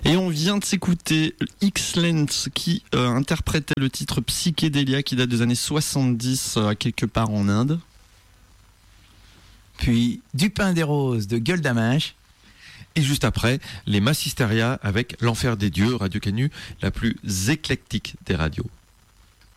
Et on vient de s'écouter X-Lens qui interprétait le titre Psychédélia qui date des années 70 quelque part en Inde. Puis Du pain des roses de Gueule d'Amache. Et juste après, les Massisteria avec L'Enfer des Dieux, Radio Canu, la plus éclectique des radios.